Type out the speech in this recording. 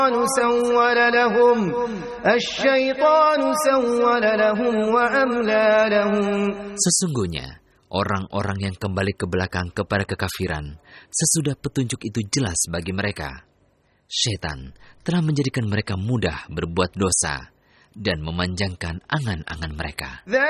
سول لهم الشيطان سول لهم وأملى لهم. Sesungguhnya orang-orang yang kembali ke belakang kepada kekafiran sesudah petunjuk itu jelas bagi mereka. Syaitan telah menjadikan mereka mudah berbuat dosa dan memanjangkan angan-angan mereka.